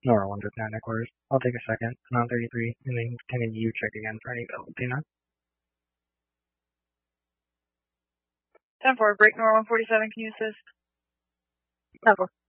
Nora 159 headquarters. I'll take a second. I'm on 33, and then can you check again for any availability now? 10-4, break Nora 147, can you assist? 10-4.